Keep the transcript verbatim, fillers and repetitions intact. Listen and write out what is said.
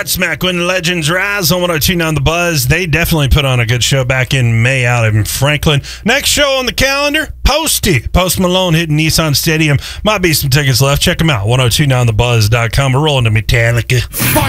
Godsmack when legends rise on one oh two point nine The Buzz. They definitely put on a good show back in May out in Franklin. Next show on the calendar, Posty. Post Malone hitting Nissan Stadium. Might be some tickets left. Check them out, ten twenty-nine the buzz dot com. We're rolling to Metallica.